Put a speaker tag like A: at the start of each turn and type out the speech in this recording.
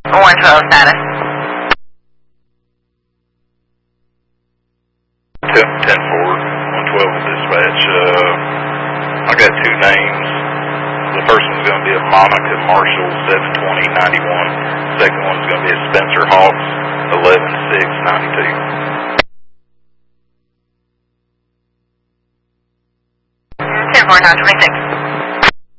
A: 112 status.
B: 10-4, 112 dispatch. I got two names. The first one's going to be a Monica Marshall, 72091. Second one's going to be a Spencer Hawks, 11692.
A: 10-4, 26.